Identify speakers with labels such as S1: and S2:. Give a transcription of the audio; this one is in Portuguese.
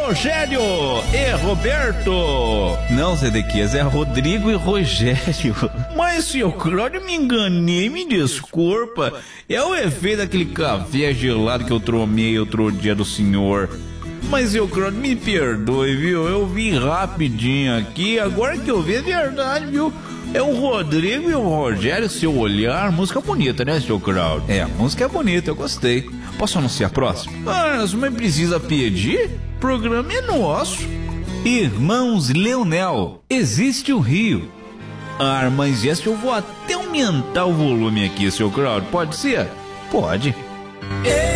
S1: Rogério e Roberto.
S2: Não, Zedequias, é Rodrigo e Rogério.
S1: Mas, seu Cláudio, me enganei, me desculpa. É o efeito daquele café gelado que eu tomei outro dia do senhor. Mas, seu Cláudio, me perdoe, viu? Eu vim rapidinho aqui, agora que eu vi é verdade, viu? É o Rodrigo e o Rogério, seu olhar, música bonita, né, seu Cláudio?
S2: É, a música é bonita, eu gostei. Posso anunciar a próxima?
S1: Mas precisa pedir? O programa é nosso.
S2: Irmãos Leonel, existe o Rio.
S1: Ah, mas essa eu vou até aumentar o volume aqui, seu Cláudio, pode ser?
S2: Pode.